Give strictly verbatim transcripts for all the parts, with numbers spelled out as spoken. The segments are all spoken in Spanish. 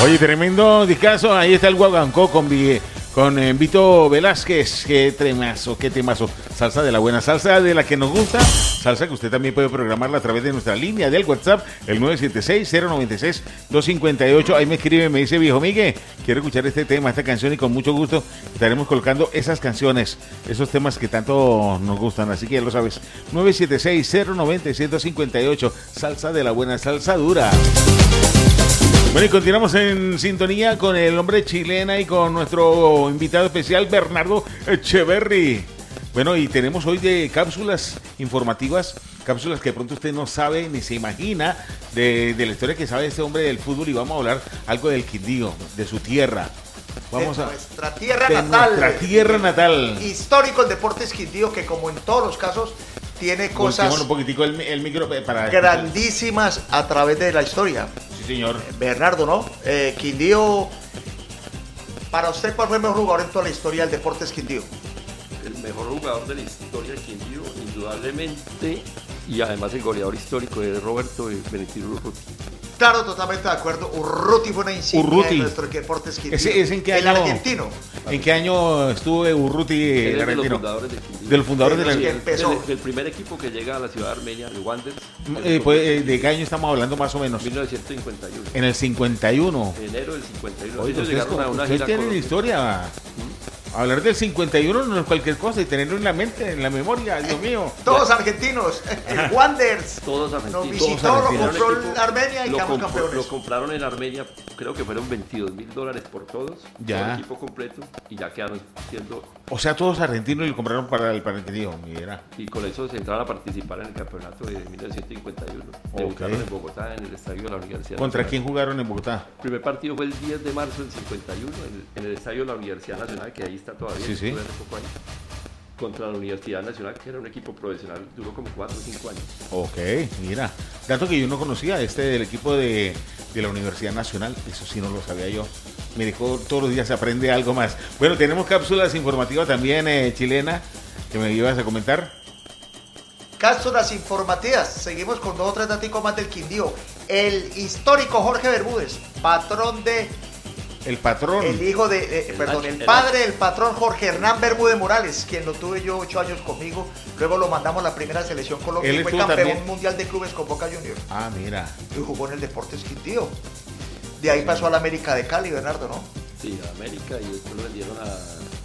Oye, tremendo discazo. Ahí está el Guaguancó con, con eh, Vito Velázquez. Qué temazo, qué temazo. Salsa de la buena, salsa de la que nos gusta. Salsa que usted también puede programarla a través de nuestra línea del WhatsApp, el nueve siete seis, cero nueve seis, dos cinco ocho. Ahí me escribe, me dice, viejo Miguel, quiero escuchar este tema, esta canción, y con mucho gusto estaremos colocando esas canciones, esos temas que tanto nos gustan. Así que ya lo sabes, nueve siete seis, cero nueve seis, dos cinco ocho. Salsa de la buena, salsa dura. Bueno, y continuamos en sintonía con el hombre chilena y con nuestro invitado especial, Bernardo Echeverry. Bueno, y tenemos hoy de cápsulas informativas, cápsulas que de pronto usted no sabe ni se imagina de, de la historia que sabe este hombre del fútbol, y vamos a hablar algo del Quindío, de su tierra. Vamos de a, nuestra tierra de natal. Nuestra tierra natal. Histórico el Deportes Quindío, que como en todos los casos tiene cosas un poquitico el, el micro para grandísimas a través de la historia. Sí, señor. Bernardo, ¿no? Eh, Quindío, para usted, ¿cuál fue el mejor jugador en toda la historia del Deportes Quindío? El mejor jugador de la historia del Quindío, indudablemente, y además el goleador histórico es Roberto Benedetto Urruti. Claro, totalmente de acuerdo. Urruti fue una insignia Urruti. de nuestro Deportes Quindío. ¿Ese, ese en qué el año? argentino. ¿En qué año estuvo Urruti, el Él es de los argentino? fundadores del Quindío. De los fundadores De de los la... que empezó. Del, del primer equipo que llega a la ciudad de Armenia, el Wanderers. Eh, pues, eh, ¿de qué año estamos hablando más o menos? mil novecientos cincuenta y uno. En el cincuenta y uno. Enero del cincuenta y uno. Oye, Ellos ustedes, llegaron a una ustedes gira tienen con- historia. Hablar del cincuenta y uno no es cualquier cosa, y tenerlo en la mente, en la memoria, Dios mío. Todos argentinos. El Wanderers. Todos Nos argentinos. visitó, Todos lo argentinos. compró Era un en Armenia y lo, quedamos comp- campeones. lo compraron en Armenia, creo que fueron veintidós mil dólares por todos, Ya. todo el equipo completo, y ya quedaron siendo, O sea, todos argentinos y lo compraron para el para el Quindío, mira. y con eso se entraron a participar en el campeonato de mil novecientos cincuenta y uno. Debutaron Ok. en Bogotá, en el estadio de la Universidad ¿Contra Nacional. quién jugaron en Bogotá? El primer partido fue el diez de marzo del cincuenta y uno, en el, en el estadio de la Universidad Nacional, que ahí está todavía. Sí, sí. estuve hace poco ahí, contra la Universidad Nacional, que era un equipo profesional, duró como cuatro o cinco años. Ok, mira. Dato que yo no conocía, este del equipo de, de la Universidad Nacional, eso sí no lo sabía yo. Me dijo, todos los días se aprende algo más. Bueno, tenemos cápsulas informativas también, eh, chilena, que me ibas a comentar. Cápsulas informativas. Seguimos con dos o tres datos más del Quindío. El histórico Jorge Bermúdez, patrón de... El patrón. El hijo de... eh, El perdón, H, el el padre del patrón Jorge Hernán Bermúdez Morales, quien lo tuve yo ocho años conmigo. Luego lo mandamos a la primera selección Colombia Él y fue estuvo campeón también. mundial de clubes con Boca Juniors. Ah, mira. Y jugó en el Deportes Quindío. De ahí pasó a la América de Cali, Bernardo, ¿no? Sí, a América, y después lo vendieron a,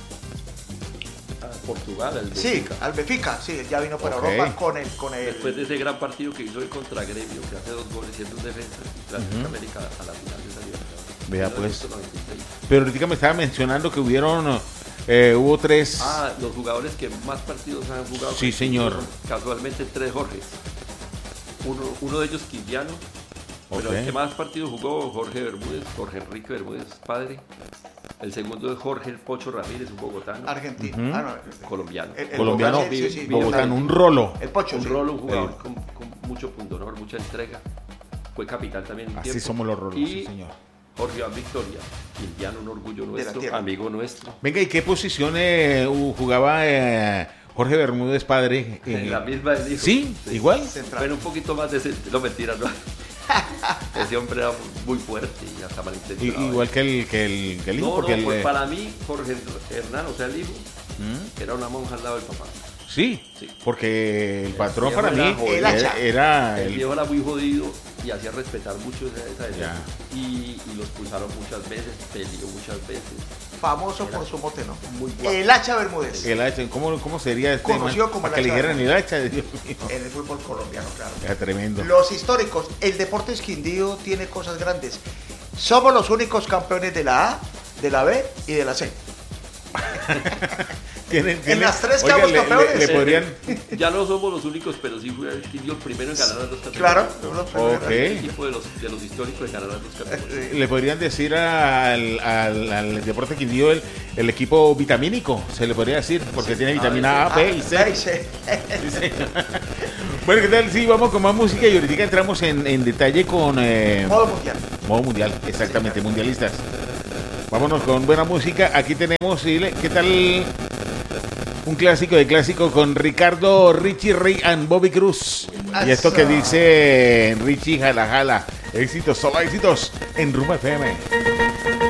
a Portugal, al Sí, Benfica. al Benfica, sí, ya vino para Ok. Europa con el, con el... Después de ese gran partido que hizo el contra Gremio, que hace dos goles siendo un defensa, y clasifica a América a la final de esa Libertadores. Vea, pues. mil novecientos noventa y seis. Pero ahorita me estaba mencionando que hubieron, eh, hubo tres... Ah, los jugadores que más partidos han jugado. Sí, señor. son Casualmente tres Jorges. Uno, uno de ellos quindiano, pero Ok. el que más partidos jugó, Jorge Bermúdez, Jorge Enrique Bermúdez, padre. El segundo es Jorge El Pocho Ramírez, un bogotano, Argentina. Ujú. Ah, no, colombiano. el- el colombiano, Bogotá, sí, sí, sí. bogotano, un rolo. El Pocho, un sí. rolo, un jugador Sí. con, con mucho pundonor, mucha entrega. Fue capitán también un Así tiempo. somos los rolos, Y sí, señor. Jorge Iván Victoria, quindiano, un orgullo la nuestro, tierra. amigo nuestro. Venga, ¿y qué posición eh, u- jugaba eh, Jorge Bermúdez padre? Eh, En la misma del hijo. ¿Sí? ¿Igual? Central. Bueno, un poquito más de ese, no mentira, no. Ese hombre era muy fuerte y hasta I- malintencionado. igual que el, que el, que el hijo, No, porque no, el, pues eh, para mí, Jorge Hernán, o sea, el hijo, ¿Mm? era una monja al lado del papá. Sí, Sí. porque el patrón viejo para mí era jodido. El hacha. era, era El el... viejo era muy jodido y hacía respetar mucho esa, esa defensa. Ya. Y, y los pulsaron muchas veces, peleó muchas veces. Famoso por su mote, ¿no? Muy guapo. El Hacha Bermúdez. el hacha. ¿Cómo, ¿Cómo sería este Conocido man? como Para el que le hacha. dijeran el hacha, Dios mío. En el fútbol colombiano, claro. Era tremendo. Los históricos. El Deportes Quindío tiene cosas grandes. Somos los únicos campeones de la A, de la B y de la C. Tienen- tienen- las tres oiga, quedamos le- campeones. le- le podrían... Ya no somos los únicos, pero sí fue el Quindío el primero en ganar las dos categorías. Claro, somos los primeros. Ok. El equipo de los, de los históricos en ganar las dos categorías. Le podrían decir al, al, al Deporte Quindío el, el equipo vitamínico, se le podría decir, porque tiene vitamina A, B y C. Ah, C. Sí, señor. Bueno, ¿qué tal? Sí, vamos con más música y ahorita entramos en, en detalle con eh, Modo mundial. modo mundial, exactamente, mundialistas. Vámonos con buena música. Aquí tenemos, ¿sí? ¿Qué tal? Un clásico de clásico con Ricardo, Richie Ray and Bobby Cruz. Y esto que dice Richie Jala Jala. Éxitos, solo éxitos en Rumba F M.